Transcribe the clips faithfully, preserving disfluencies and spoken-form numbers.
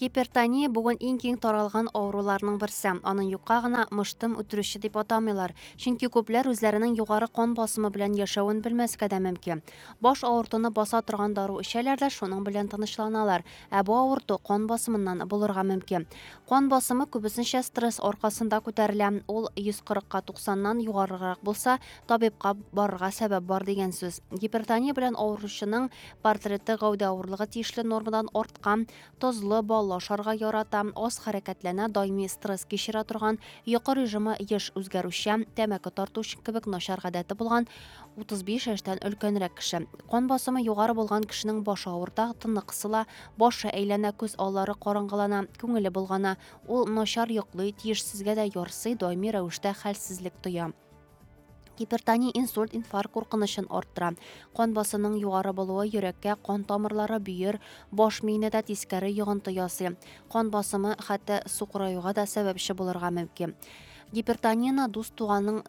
Гипертония бүгін ең кең таралған ауруларның бірсі. Аның юққа гына мыштым үтүрүшү дип атамыйлар. Чөнки күпләр үзләренең югары кан басымы белән яшәвен белмәскә дә мөмкин. Баш авыртуны баса торган дару эчәләр дә шуның белән тынычланалар. Ә бу авырту кан басымыннан булырга мөмкин. Кан басымы күбесенчә стресс аркасында күтәрелә. Ул йөз кырыкка туксаннан югарырак булса, табибка барырга сәбәп бар дигән сүз. Гипертония белән авыручының портреты гәүдә авырлыгы тиешле нормадан арткан, тозлы баллашарга ярата, аз хәрәкәтләнә, даими стресс кичерә торган, йокы режимы еш үзгәрүчән, тәмәке тартучы кебек начар гадәте булган утыз биш яшьтән өлкәнрәк кеше. Кан басымы югары булган кешенең башы авырта, тыны кысыла, башы әйләнә, күз аллары караңгылана, күңеле булгана, ул начар йоклый, тиешсезгә дә ярсый, даими рәвештә хәлсезлек тоя. Гипертония инсульт, инфаркт куркынычын арттыра. Кан басымының югары булуы йөрәккә, кан тамырлары бөер, баш миенә дә тискәре йогынты ясый. Кан басымы хәтта сукраюга да сәбәпче булырга мөмкин. Гипертонияны дус туганның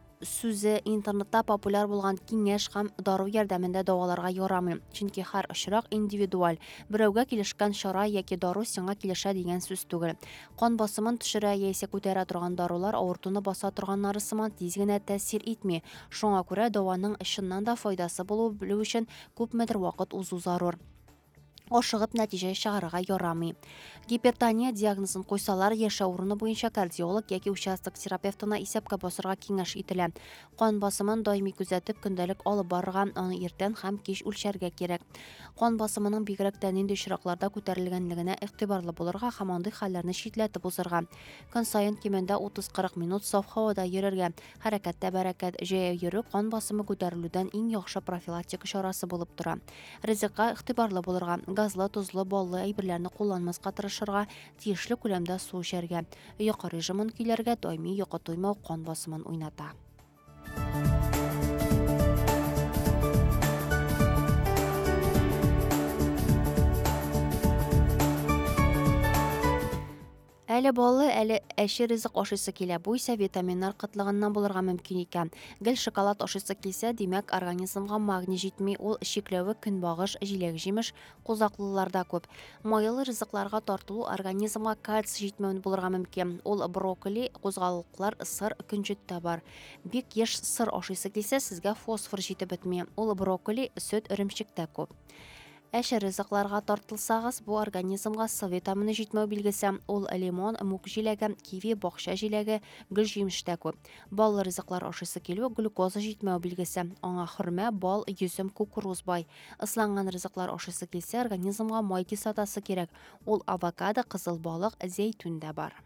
сүзе интернетта популяр булган киңәш һәм дару ярдәмендә дәваларга ярамый. Чөнки һәр очрак индивидуаль. Берәүгә килешкән чара яки дару сиңа килешә дигән сүз түгел. Кан басымын төшерә яисә күтәрә торган дарулар авыртуны баса торганнары сыман тиз генә тәэсир итми. Шуңа күрә дәваның чыннан да файдасы булу белү өчен күпмедер вакыт узу зарур. Ашыгып нәтиҗә чыгарырга ярамый. Гипертония диагнозын куйсалар, яшәү урыны буенча кардиолог яки участок терапевтына исәпкә басырга киңәш ителә. Кан басымын даими күзәтеп, көндәлек алып барырга, аны иртән һәм кич үлчәргә кирәк. Кан басымының бигрәк тә нинди очракларда күтәрелгәнлегенә игътибарлы булырга һәм андый хәлләрне читләтеп узарга. Көн саен кимендә утыз-кырык минут саф һавада йөрергә. Хәрәкәттә бәрәкәт, җәяү йөрү кан басымы күтәрелүдән иң яхшы профилактика чарасы булып тора. Ризыкка игътибарлы булырга, газлы, тузлы, баллы әйберләрне кулланмаска тырышырга, тиешле күләмдә су эчәргә, йокы режимын көйләргә, даими йокы туймау кан басымын уйната. Әле балы, әле әши ризык ашыйсы килә. Бу исә витаминнар кытлыгыннан булырга мөмкин икән. Гел шоколад ашыйсы килсә, димәк организмга магний җитми, ул чикләве көнбагыш, җиләк-җимеш, кузаклыларда күп. Майлы ризыкларга тартылу организмга кальций җитмәвен булырга мөмкин. Ул брокколи, кузгалыклар, сыр, көнчеттә бар. Бик еш сыр ашыйсы килсә, сезгә фосфор җитеп бетми. Ул брокколи, сөт, эремчектә күп. Әши ризыкларга тартылсагыз, бу организмга С витамины җитмәү билгесе. Ул лимон, мук җиләге, киви, бакча җиләге, гөл җимештә күп. Баллы ризыклар ашыйсы килү глюкоза җитмәү билгесе. Аңа хөрмә, бал, йөзем, кукуруз бай. Ысланган ризыклар ашыйсы килсә, организмга май кислотасы кирәк. Ул авокадо, кызыл балык, зәйтүн дә бар.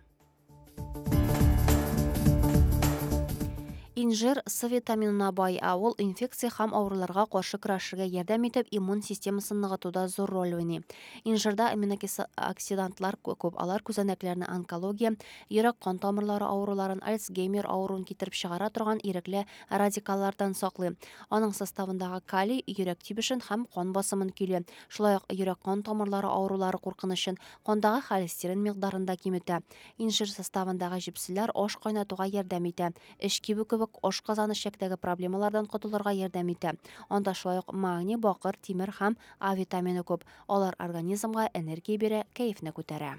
Инжир С витаминына бай, ә ул инфекция һәм авыруларга каршы көрәшергә ярдәм итеп, иммун системасын ныгытуда зур роль уйный. Инжирда аминокислооксидантлар күп, алар күзәнәкләрне онкология, йөрәк кан тамырлары авыруларын, Альцгеймер авыруын китереп чыгара торган ирекле радикаллардан саклый. Аның составындагы калий йөрәк тибешен һәм кан басымын көйлә. Шулай ук йөрәк кан тамырлары авырулары куркынычын, кандагы холестерин микъдарын да киметә. Инжир составындагы җепселәр аш кайнатуга ярдәм итә. Эш кибү кебек ашказаны шәктәге проблемалардан котылырга ярдәм итә. Анда шулай ук магний, бакыр, тимер һәм А витамины күп. Алар организмга энергия бирә, кәефне күтәрә.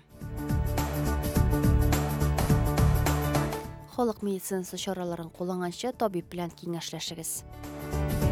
Халык медицинасы чараларын кулланганчы табиб белән киңәшләшегез.